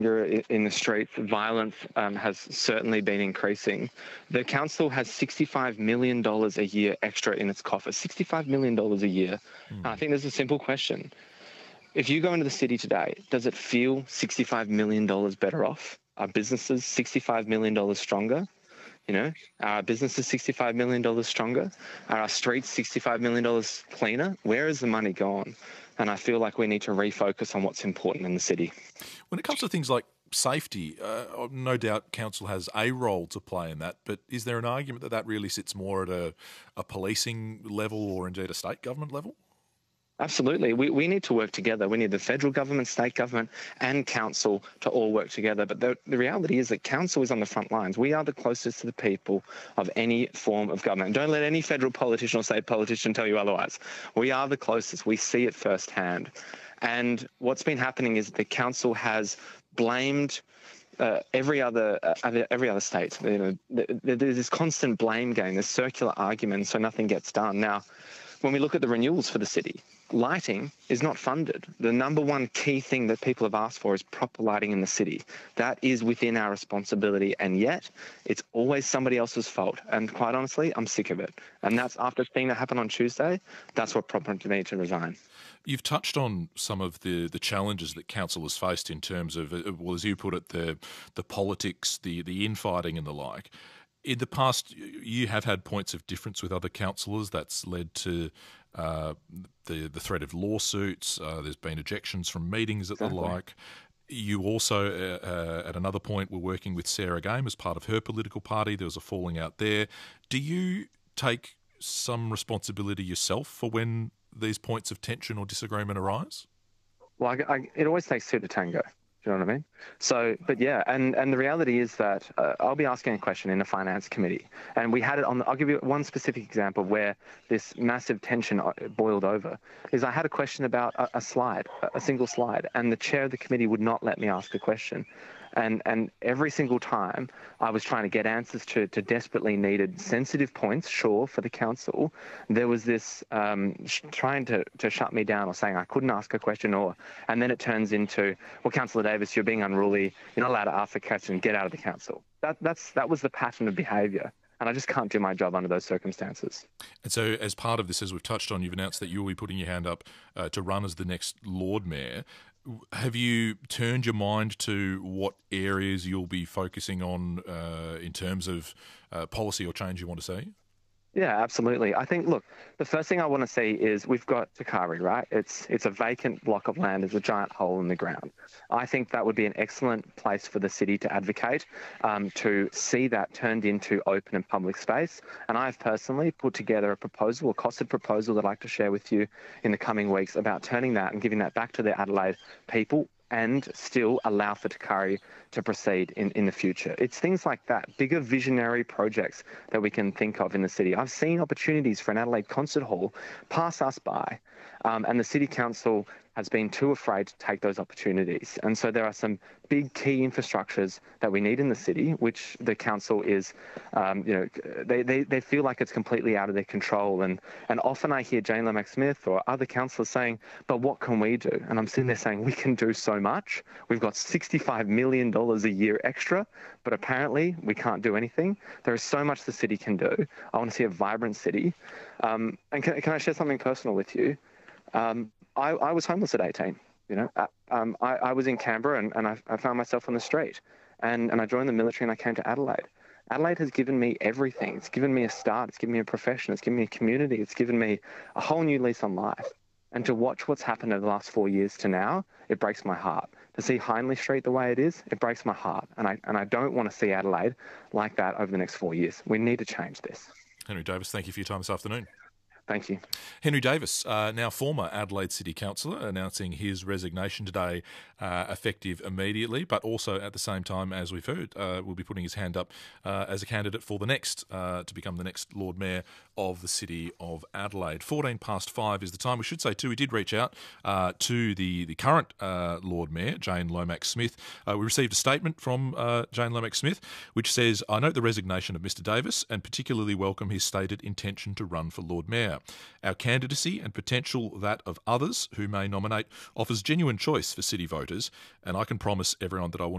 in the streets, violence has certainly been increasing. The council has $65 million a year extra in its coffers. $65 million a year. I think there's a simple question. If you go into the city today, does it feel $65 million better off? Are businesses $65 million stronger? You know, are our businesses $65 million stronger? Are our streets $65 million cleaner? Where has the money gone? And I feel like we need to refocus on what's important in the city. When it comes to things like safety, no doubt council has a role to play in that, but is there an argument that that really sits more at a policing level or indeed a state government level? Absolutely. We need to work together. We need the federal government, state government and council to all work together. But the reality is that council is on the front lines. We are the closest to the people of any form of government. Don't let any federal politician or state politician tell you otherwise. We are the closest. We see it firsthand. And what's been happening is the council has blamed every other state. You know, there's this constant blame game, this circular argument, so nothing gets done. Now, when we look at the renewals for the city, lighting is not funded. The number one key thing that people have asked for is proper lighting in the city. That is within our responsibility, and yet it's always somebody else's fault. And quite honestly, I'm sick of it. And that's after seeing that happen on Tuesday, that's what prompted me to resign. You've touched on some of the challenges that council has faced in terms of, well, as you put it, the politics, the infighting and the like. In the past, you have had points of difference with other councillors. That's led to the threat of lawsuits. There's been ejections from meetings and the like. You also, at another point, were working with Sarah Game as part of her political party. There was a falling out there. Do you take some responsibility yourself for when these points of tension or disagreement arise? Well, it always takes two to tango. Do you know what I mean? So, but yeah, and the reality is that I'll be asking a question in the finance committee, and we had it on. I'll give you one specific example where this massive tension boiled over. Is I had a question about a slide, a single slide, and the chair of the committee would not let me ask a question. And every single time I was trying to get answers to desperately needed sensitive points, sure, for the council, there was this trying to shut me down or saying I couldn't ask a question, and then it turns into, well, Councillor Davis, you're being unruly, you're not allowed to ask a question, get out of the council. That was the pattern of behaviour. And I just can't do my job under those circumstances. And so as part of this, as we've touched on, you've announced that you'll be putting your hand up to run as the next Lord Mayor. Have you turned your mind to what areas you'll be focusing on in terms of policy or change you want to see? Yeah, absolutely. I think, look, the first thing I want to see is we've got Takari, right? It's a vacant block of land. There's a giant hole in the ground. I think that would be an excellent place for the city to advocate, to see that turned into open and public space. And I've personally put together a proposal, a costed proposal that I'd like to share with you in the coming weeks about turning that and giving that back to the Adelaide people and still allow for Takari to proceed in the future. It's things like that, bigger visionary projects that we can think of in the city. I've seen opportunities for an Adelaide concert hall pass us by, and the City Council has been too afraid to take those opportunities. And so there are some big key infrastructures that we need in the city, which the council is, they feel like it's completely out of their control. And often I hear Jane Lomax-Smith or other councillors saying, but what can we do? And I'm sitting there saying, we can do so much. We've got $65 million a year extra, but apparently we can't do anything. There is so much the city can do. I want to see a vibrant city. And can I share something personal with you? I was homeless at 18. You know, I was in Canberra and I found myself on the street, and I joined the military and I came to Adelaide. Adelaide has given me everything. It's given me a start. It's given me a profession. It's given me a community. It's given me a whole new lease on life. And to watch what's happened over the last 4 years to now, it breaks my heart. To see Hindley Street the way it is, it breaks my heart. And I don't want to see Adelaide like that over the next 4 years. We need to change this. Henry Davis, thank you for your time this afternoon. Thank you. Henry Davis, now former Adelaide City Councillor, announcing his resignation today, effective immediately, but also at the same time, as we've heard, will be putting his hand up as a candidate for the next, to become the next Lord Mayor of the City of Adelaide. 5:14 is the time. We should say too, we did reach out to the current Lord Mayor, Jane Lomax-Smith. We received a statement from Jane Lomax-Smith, which says, I note the resignation of Mr Davis and particularly welcome his stated intention to run for Lord Mayor. Our candidacy and potential that of others who may nominate offers genuine choice for city voters, and I can promise everyone that I will